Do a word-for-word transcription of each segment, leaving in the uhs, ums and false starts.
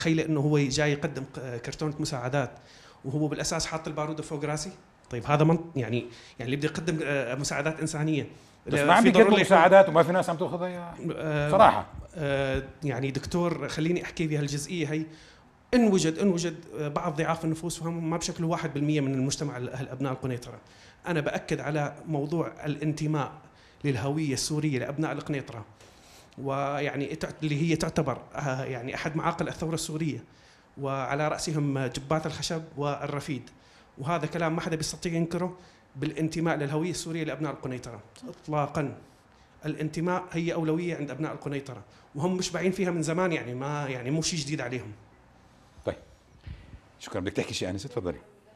تخيل انه هو جاي يقدم كرتونه مساعدات وهو بالاساس حاط الباروده فوق راسي. طيب هذا منط يعني يعني اللي بده يقدم مساعدات انسانيه بس ما عم بيقدموا مساعدات وما في ناس عم تاخذها يا صراحه. آه يعني دكتور خليني احكي بهالجزئيه هي، ان وجد ان وجد بعض ضعاف النفوس وهم ما بشكل واحد بالمية من المجتمع اهل ابناء القنيطره. انا باكد على موضوع الانتماء للهويه السوريه لابناء القنيطره، ويعني اللي هي تعتبر يعني احد معاقل الثوره السوريه، وعلى راسهم جبات الخشب والرفيد، وهذا كلام ما حدا بيستطيع ينكره بالانتماء للهويه السوريه لابناء القنيطره اطلاقا. الانتماء هي اولويه عند ابناء القنيطره وهم مشبعين فيها من زمان، يعني ما يعني مو شيء جديد عليهم. طيب شكرا. بدك تحكي شيء انسه؟ تفضلي.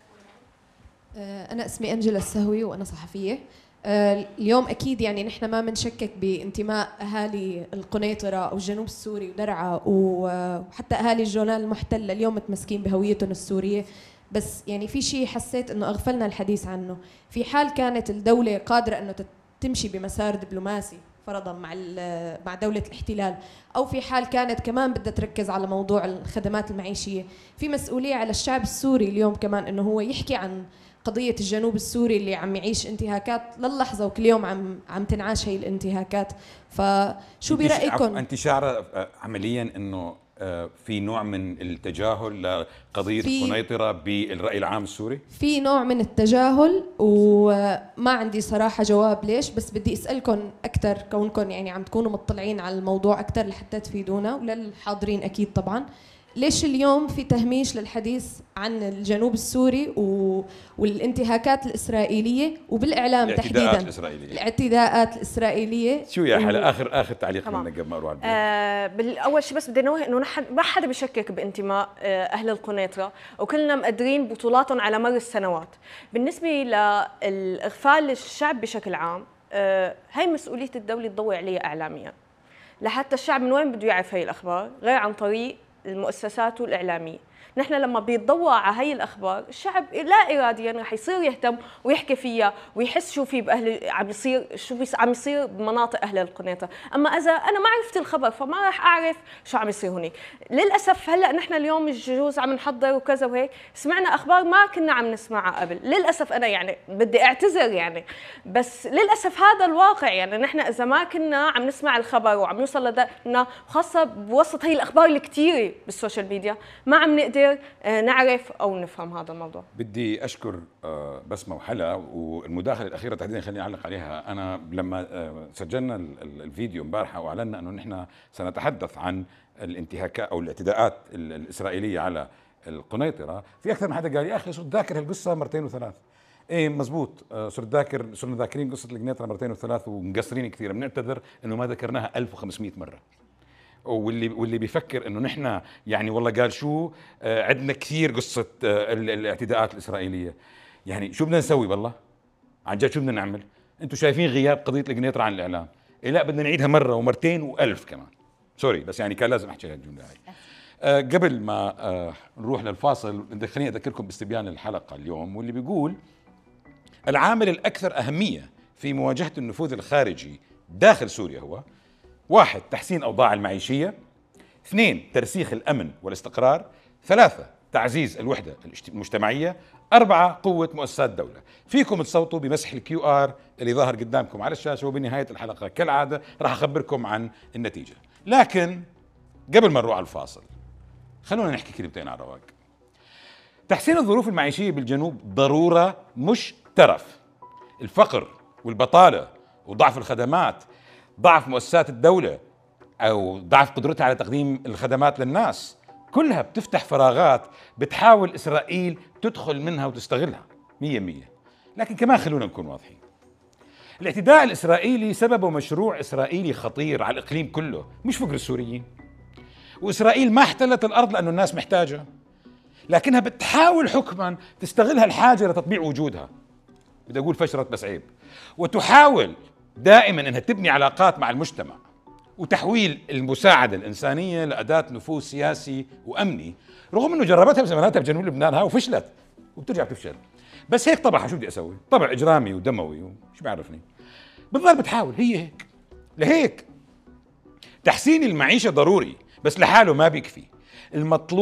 انا اسمي انجلا السهوي وانا صحفيه. اليوم اكيد يعني نحن ما بنشكك بانتماء اهالي القنيطره او الجنوب السوري ودرعا وحتى اهالي الجولان المحتله اليوم متمسكين بهويتهم السوريه، بس يعني في شيء حسيت انه اغفلنا الحديث عنه. في حال كانت الدوله قادره انه تمشي بمسار دبلوماسي فرضا مع مع دوله الاحتلال، او في حال كانت كمان بدها تركز على موضوع الخدمات المعيشيه، في مسؤوليه على الشعب السوري اليوم كمان انه هو يحكي عن قضية الجنوب السوري اللي عم يعيش انتهاكات للحظة وكل يوم عم عم تنعاش هي الانتهاكات. فشو برأيكم؟ أنت شعرة عمليا أنه في نوع من التجاهل لقضية القنيطرة بالرأي العام السوري؟ في نوع من التجاهل وما عندي صراحة جواب ليش، بس بدي أسألكم أكثر كونكم يعني عم تكونوا مطلعين على الموضوع أكثر لحتى تفيدونا وللحاضرين أكيد طبعا. ليش اليوم في تهميش للحديث عن الجنوب السوري و... والانتهاكات الإسرائيلية وبالإعلام الاعتداءات تحديدا الإسرائيلية. الاعتداءات الإسرائيلية؟ شو يا حلا و... آخر آخر تعليق منك قبل ما أروح؟ آه بالأول شيء بس بدي أنوه إنه نحن ما حدا بيشكك بانتماء آه أهل القنيطرة وكلنا مقدرين بطولاتهم على مر السنوات. بالنسبة للإغفال للشعب بشكل عام، آه هي مسؤولية الدولة تضوي عليها إعلاميا لحتى الشعب من وين بده يعرف هي الأخبار غير عن طريق المؤسسات الإعلامية. نحن لما بيتضوى على هي الأخبار الشعب لا إراديا رح يصير يهتم ويحكي فيها ويحس شو في بأهل عم يصير شو عم يصير بمناطق أهل القنيطرة. أما إذا أنا ما عرفت الخبر فما رح أعرف شو عم يصير هناك. للأسف هلأ نحن اليوم الجوز عم نحضر وكذا وهيك سمعنا أخبار ما كنا عم نسمعها قبل. للأسف أنا يعني بدي أعتذر يعني، بس للأسف هذا الواقع. يعني نحن إذا ما كنا عم نسمع الخبر وعم يوصل لنا خاصة بوسط هي الأخبار الكتيرة بالسوشيال ميديا ما عم نقدر نعرف او نفهم هذا الموضوع. بدي اشكر بسمه وحلا، والمداخله الاخيره تحديدا خليني اعلق عليها. انا لما سجلنا الفيديو امبارحه واعلنا انه نحن سنتحدث عن الانتهاكات او الاعتداءات الاسرائيليه على القنيطره، في اكثر من حدا قال يا اخي صرت ذاكر هالقصه مرتين وثلاث. ايه مزبوط، صرت ذاكر، صرنا ذاكرين قصه القنيطره مرتين وثلاث ومقصرين كثير. بنعتذر انه ما ذكرناها ألف وخمسمئة مره. واللي واللي بيفكر انه نحن يعني والله قال شو آه عندنا كثير قصه آه الاعتداءات الاسرائيليه، يعني شو بدنا نسوي بالله؟ عن جد شو بدنا نعمل؟ انتم شايفين غياب قضيه القنيطره عن الاعلام، إيه لا بدنا نعيدها مره ومرتين والف كمان. سوري بس يعني كان لازم احكي هالجمله هاي. آه قبل ما آه نروح للفاصل خليني اذكركم باستبيان الحلقه اليوم، واللي بيقول العامل الاكثر اهميه في مواجهه النفوذ الخارجي داخل سوريا هو: واحد، تحسين أوضاع المعيشية. اثنين، ترسيخ الأمن والاستقرار. ثلاثة، تعزيز الوحدة المجتمعية. أربعة، قوة مؤسسات الدولة. فيكم تصوتوا بمسح الكيو آر اللي ظاهر قدامكم على الشاشة، وبنهاية الحلقة كالعادة راح أخبركم عن النتيجة. لكن قبل ما نروح على الفاصل خلونا نحكي كلمتين على رواق. تحسين الظروف المعيشية بالجنوب ضرورة مش ترف. الفقر والبطالة وضعف الخدمات، ضعف مؤسسات الدولة أو ضعف قدرتها على تقديم الخدمات للناس، كلها بتفتح فراغات بتحاول إسرائيل تدخل منها وتستغلها مية مية. لكن كمان خلونا نكون واضحين، الاعتداء الإسرائيلي سببه مشروع إسرائيلي خطير على الإقليم كله، مش فقر السوريين. وإسرائيل ما احتلت الأرض لأنه الناس محتاجة، لكنها بتحاول حكما تستغل هالحاجة لتطبيع وجودها. بدي أقول فشرت بس عيب. وتحاول دائما انها تبني علاقات مع المجتمع وتحويل المساعده الانسانيه لاداه نفوذ سياسي وامني، رغم انه جربتها بزماناتها بجنوب لبنان ها وفشلت وبترجع تفشل. بس هيك طبعها شو بدي اسوي؟ طبع اجرامي ودموي وشو بيعرفني. بتضل بتحاول هي هيك. لهيك تحسين المعيشه ضروري بس لحاله ما بيكفي. المطلوب